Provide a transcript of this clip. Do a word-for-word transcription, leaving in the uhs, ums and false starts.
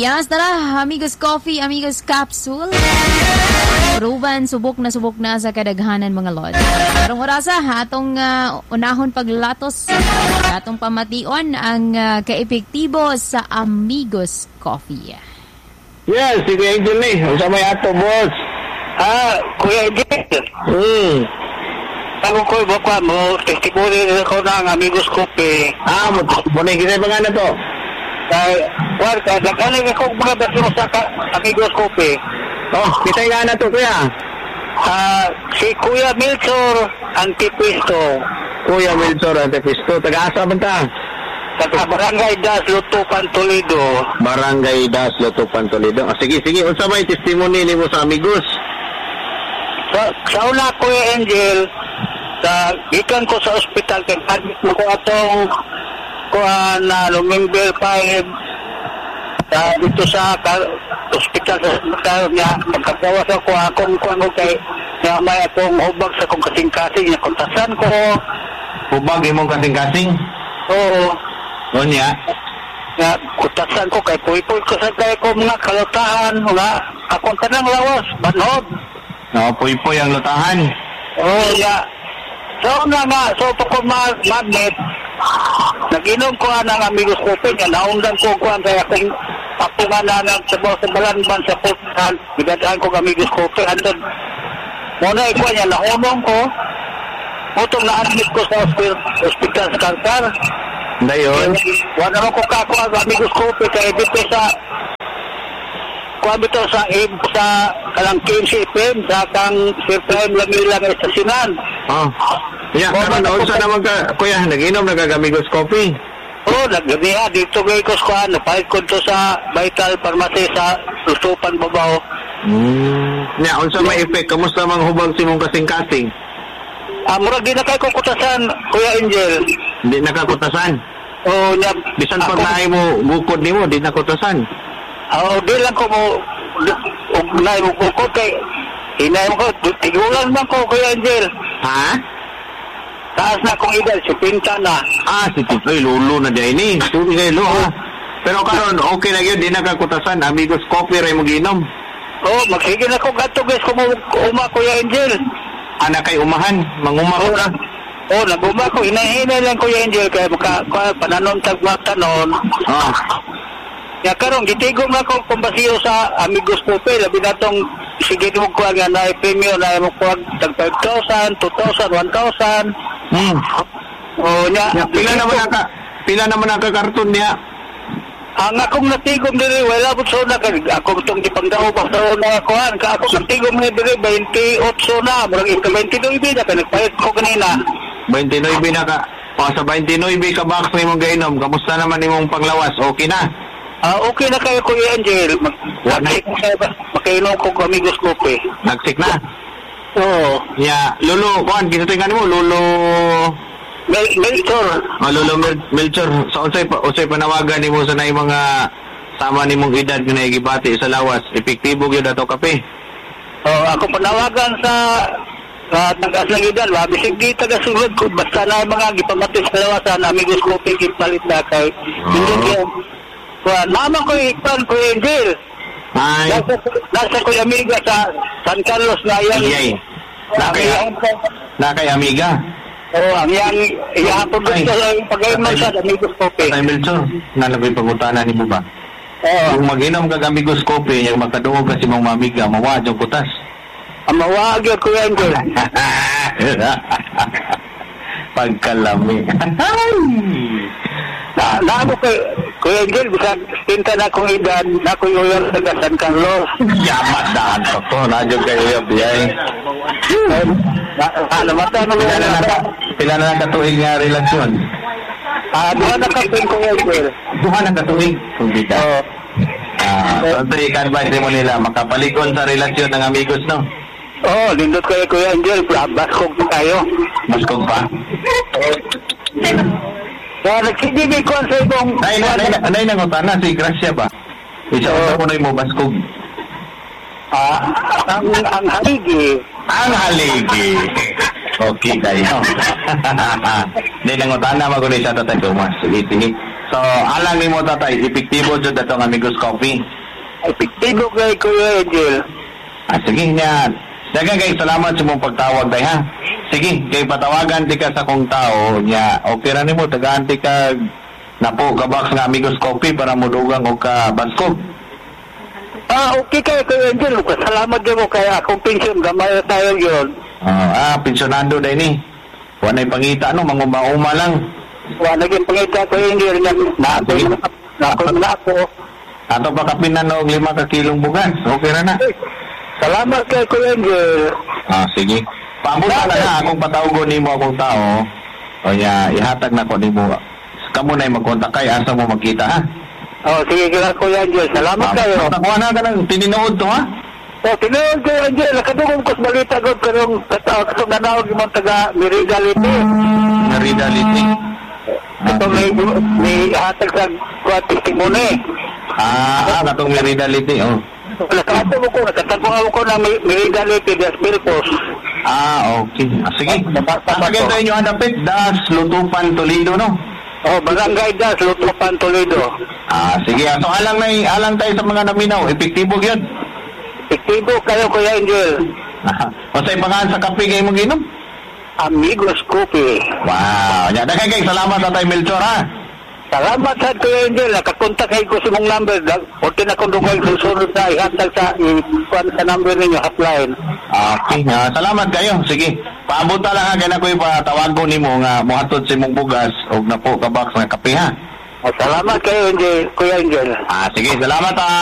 Yes, tara, Amigos Coffee, Amigos Capsule. Ruben, subok na subok na sa kadaghanan mga lods. Karong orasa, atong uh, unahon paglatos, atong pamation ang uh, kaepektibo sa Amigos Coffee. Yes, si Kuya Angel ni. Usama yato, boss. Ah, Kuya Angel. Hmm. Ako ko ba mo, testimony ko ng Amigos Coffee. Ah, mo mo na kita ba na to? Kay, war ka, nagkaling ako mga basuro sa Amigos Coffee. Oh, kita nga na to, kuya. Ah, si Kuya Melchor Antipisto. Kuya Melchor Antipisto, taga-asa man ta? Taga Barangay Das, Lutupan, Toledo. Barangay Das, Lutupan, Toledo. Ah, sige, sige, unsa may testimony nimo sa Amigos? Sa, sa una, Kuya Angel, sa gikan ko sa ospital, kay admit mo ko atong kuha na November five sa dito sa ka, ospital sa ospital niya magkagawas ako akong kuha ko kay niya may akong hubag sa kong kasing-kasing niya kontasan ko. Hubag imong kasing-kasing? Oo. O niya? Nga, kontasan ko kay puy-puy ko sa kay ko mga kalutahan mga akong tanang lawas, banhod. No, puy-puy ang lutahan. Oo, niya. So nga nga, so ito ko mag magnet, nag-inom ko ng Amigos Coffee niya, naundan ko ko ang kaya kung papungan na ng sabaw sa balanban sa pupunhan, bigandaan ko Amigos Coffee, andun, muna ikuha niya, naunong ko, utong na-admit ko sa hospital sa Kantar. Dayon? Wala naman ko kakuha ng Amigos Coffee, kaya dito sa, kuha dito sa, sa kalang K M C P M, sa kang Sir Prime Lamila ng estasyonan. Oh. Ya, karon na unsa naman ka, kuya, nag-inom nag-Amigos Coffee? Oo, oh, nag-niya dito gay ko sa ano, pahit ko to sa Vital Pharmacy sa Lutupan, Babaw. Hmm. Ya, unsa may effect? Kamusta mang hubag si mong kasing-kasing? Ah, murag di na kay ko kutasan, Kuya Angel. Di nakakutasan? Oo, niya. Bisan pag naay mo bukod nimo, di nakutasan? Oo, di lang ko mo, og naay mo bukod kay, hinay mo ko, tigulan man ko, Kuya Angel. Ha? Taas na kong edad, si Pinta na. Ah, si Titoy, lulo na dyan eh. Tuloy kayo, lulo. Pero karon okay na yun, di nakakutasan. Amigos Coffee rin mag-inom. Oo, oh, magsige na ko gato guys, kung uma, Kuya Angel. Anak kay umahan, manguma ko na. Oo, oh, nag-uma ko, hinay-hinay lang, Kuya Angel, kaya maka, pananon tagmatanon. Oh. Ya karon gitigom na ko kumbasiyo sa Amigos Coffee, labi na tong sige mo ko nga na premium na mo ko tag five thousand, two thousand, one thousand. Hmm. Oh, nya ya, pila naman naka pila naman naka karton niya. Ang akong natigom diri wala pud so na kag akong tong gipangdaw ba sa una ko an ka ako natigom ni diri twenty-eight na, murag ika twenty-nine na ka nagpayat ko kanina. twenty-nine na ka. O sa twenty-nine ka box ni mong gainom, kamusta naman imong panglawas? Okay na? Ah, uh, okay na kayo, Kuya Angel. Mag-check mo kayo ba? Makainom ko Amigos Coffee. Nag-check na? Oo. Ya, Lolo, kuan, kinatingan mo, Lolo... Mel Melchor. Oh, Lolo Mel Melchor. So, unsay pa, unsay panawagan ni mo sa naay mga sama ni mong edad nga naigibati sa lawas? Epektibo gyud ato kape? Oh, ako panawagan sa sa tagas ng edad, wa bisig di taga sulod ko basta na mga gipamatis sa lawasan Amigos Coffee gipalit na kay. Hindi oh. Kuha, naman ko ipan, Kuya Angel. Ay. Nasa, nasa Kuya Amiga sa San Carlos na yan. Iyay. Nakay, nakay Amiga. Oo, ang yang ihapon gusto lang pag-inom sa Amigos Coffee. Tay Melchor, nalagay pangutanan ni mo ba? Oo. Kung mag-inom kag Amigos Coffee, yung magkaduog kasi mong mamiga, mawad yung kutas. Ang mawag yun, Kuya Angel. Pagkalami. Na, na ako kay Kuya Angel, bisag pinta na akong edad, na ako yung taga San Carlos. Yamat daan pa to, nadyo kayo yung biyay. Ano, mata na Pila na naka, pila na nakatuig nga relasyon? Ah, duha na kapin, Kuya Angel. Duha na katuig? Kumbida. Oo. Ah, so ito i-advise mo nila, makapalikon sa relasyon ng amigos, no? Oo, oh, lindot kayo, Kuya Angel, baskog pa kayo. Baskog pa? So, nagsigigay ko sa ibong... Ay, anay, anay nangutana, si Gracia ba? Isa ko na mo baskog. Ah, ang, ang haligi. Ang haligi. Okay kayo. Hindi nangutana, magulit sa tatay ko, mas. Sige, sige. So, alang nimo tatay, epektibo jud atong Amigos Coffee. Epektibo kay Kuya Angel. Ah, sige nga. Daghang kay salamat sa mong pagtawag day ha. Sige, kay patawagan ti ka sa kong tao nya. Okay ra nimo tagaan ti ka napo ka box nga Amigos Coffee para modugang og ka baskog. Ah, okay kay Kuya Angel. Salamat din mo kaya akong pensyon. Gamay na tayo yun. Ah, ah pensionado day ni. Wanay pangita no, manguma-uma lang. Wa naging pangita Kuya Angel. Naako naako naako. Ato pa kapinan og lima ka kilong bugas. Okay ra na. Salamat kay Kuya Angel. Ah, sige. Paambuta na na akong patawgon nimo akong tao. O ya, ihatag na ko nimo. Kamo na magkontak kay asa mo magkita ha. Oh, sige kila Kuya Angel. Salamat kayo. Takuha na ka ng tininood to ha. Oh, tinuod Kuya Angel. Nakadugong ko sa balita ko karong katong nanawag yung taga Mirigaliti. Naridality. Ito may, may hatag sa kuha testimony. Ah, ah, katong Meridality, oh. Nakato mo ko, nakatapuan ko na Mirigaliti das Bilpos. Ah, okay. Ah, sige. Pasagay sa inyo, Adapit, Das Lutupan, Toledo, no? Oh, Barangay Das, Lutupan, Toledo. Ah, sige. So, alang na alang tayo sa mga naminaw. Epektibo yun. Epektibo kayo, Kuya Angel. Ah, o sa ipangaan sa kape kayo mong inom? Amigos Coffee. Wow. Yan, dagay kay salamat sa tayo, Melchor, ha? Salamat sa Kuya Angel. Nakakontak kayo ko sa mong number. Orte na kung dungay susunod na ihatag sa ikuan sa number ninyo, hotline. Okay. Ah, salamat kayo. Sige. Paambuta lang ha. Kaya na ko ipatawag ko ni mo nga muhatod sa mong bugas o na po ka box nga kape, ha? Oh, salamat kayo, Angel. Kuya Angel. Ah, sige. Salamat, ha.